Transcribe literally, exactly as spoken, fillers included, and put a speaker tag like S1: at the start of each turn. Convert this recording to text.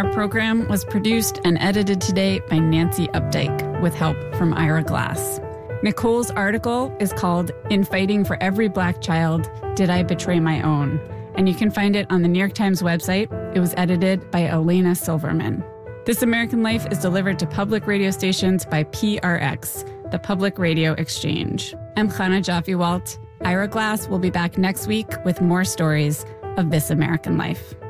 S1: Our program was produced and edited today by Nancy Updike with help from Ira Glass. Nicole's article is called In Fighting for Every Black Child, Did I Betray My Own? And you can find it on the New York Times website. It was edited by Elena Silverman. This American Life is delivered to public radio stations by P R X, the Public Radio Exchange. I'm Chana Joffe-Walt. Ira Glass will be back next week with more stories of This American Life.